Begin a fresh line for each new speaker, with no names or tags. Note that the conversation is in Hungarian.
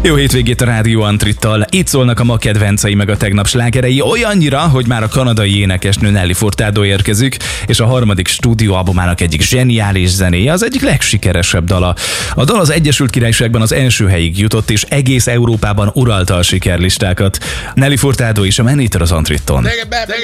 Jó hétvégét a Rádió Antrittal. Itt szólnak a ma kedvencei meg a tegnap slágerei, olyannyira, hogy már a kanadai énekesnő Nelly Furtado érkezik, és a harmadik stúdióalbumának egyik zseniális zenéje, az egyik legsikeresebb dala. A dal az Egyesült Királyságban az első helyig jutott, és egész Európában uralta a sikerlistákat. Nelly Furtado és a Man Eater az Antritton.